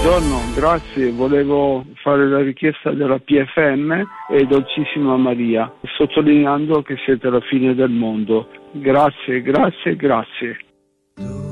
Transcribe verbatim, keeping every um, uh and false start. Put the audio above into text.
Buongiorno, grazie. Volevo fare la richiesta della P F M e Dolcissima Maria, sottolineando che siete la fine del mondo. Grazie, grazie, grazie.